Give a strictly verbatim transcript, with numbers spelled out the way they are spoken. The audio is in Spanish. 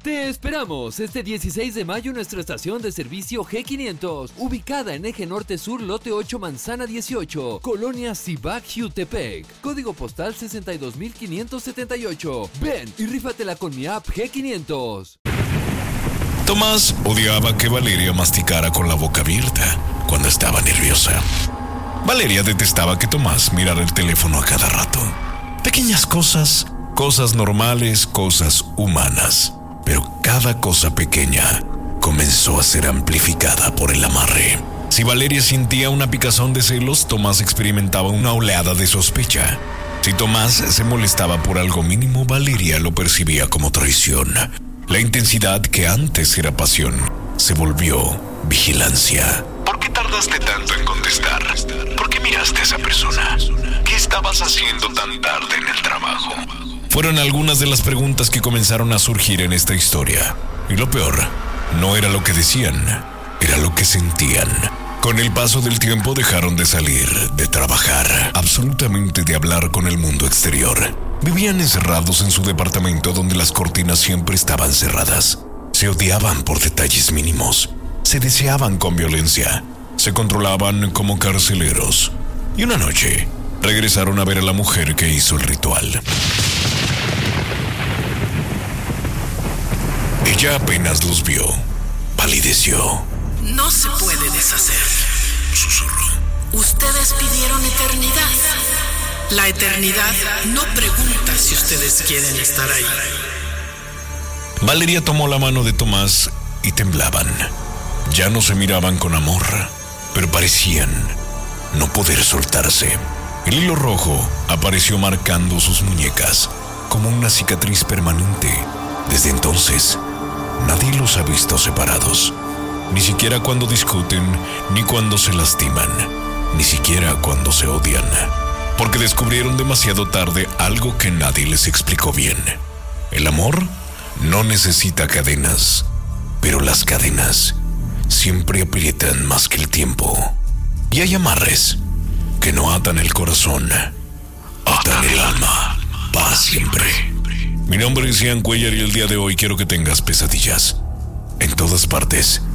Te esperamos este dieciséis de mayo en nuestra estación de servicio G quinientos, ubicada en Eje Norte Sur, Lote ocho, Manzana dieciocho, Colonia Cibac, Jutepec, código postal sesenta y dos mil quinientos setenta y ocho. Ven y rífatela con mi app G quinientos. Tomás odiaba que Valeria masticara con la boca abierta cuando estaba nerviosa. Valeria detestaba que Tomás mirara el teléfono a cada rato. Pequeñas cosas, cosas normales, cosas humanas. Pero cada cosa pequeña comenzó a ser amplificada por el amarre. Si Valeria sentía una picazón de celos, Tomás experimentaba una oleada de sospecha. Si Tomás se molestaba por algo mínimo, Valeria lo percibía como traición. La intensidad que antes era pasión se volvió vigilancia. ¿Por qué tardaste tanto en contestar? ¿Por qué miraste a esa persona? ¿Qué estabas haciendo tan tarde en el trabajo? Fueron algunas de las preguntas que comenzaron a surgir en esta historia. Y lo peor, no era lo que decían, era lo que sentían. Con el paso del tiempo dejaron de salir, de trabajar, absolutamente de hablar con el mundo exterior. Vivían encerrados en su departamento donde las cortinas siempre estaban cerradas. Se odiaban por detalles mínimos. Se deseaban con violencia. Se controlaban como carceleros. Y una noche, regresaron a ver a la mujer que hizo el ritual. Ella apenas los vio. Palideció. No se puede deshacer, susurró. Ustedes pidieron eternidad. La eternidad no pregunta si ustedes quieren estar ahí. Valeria tomó la mano de Tomás y temblaban. Ya no se miraban con amor, pero parecían no poder soltarse. El hilo rojo apareció marcando sus muñecas como una cicatriz permanente. Desde entonces, nadie los ha visto separados. Ni siquiera cuando discuten, ni cuando se lastiman, ni siquiera cuando se odian. Porque descubrieron demasiado tarde algo que nadie les explicó bien. El amor no necesita cadenas, pero las cadenas siempre aprietan más que el tiempo. Y hay amarres que no atan el corazón, atan el alma para siempre. Mi nombre es Ian Cuellar y el día de hoy quiero que tengas pesadillas en todas partes.